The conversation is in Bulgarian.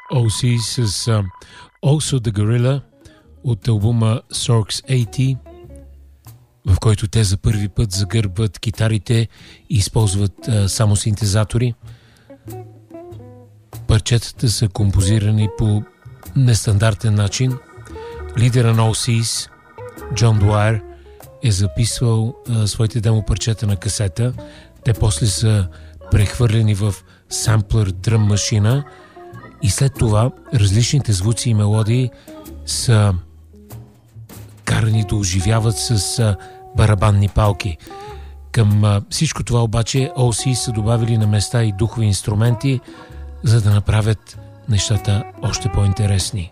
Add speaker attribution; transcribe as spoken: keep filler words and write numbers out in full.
Speaker 1: О Си с uh, Also the Gorilla от албума Sorks осемдесет, в който те за първи път загърбват китарите и използват uh, само синтезатори. Парчетата са композирани по нестандартен начин. Лидера на О Си Ес, Джон Дуайер, е записвал uh, своите демо парчета на касета. Те после са прехвърлени в самплер дръм машина и след това различните звуци и мелодии са карани да оживяват с а, барабанни палки. Към а, всичко това обаче О Си са добавили на места и духови инструменти, за да направят нещата още по-интересни.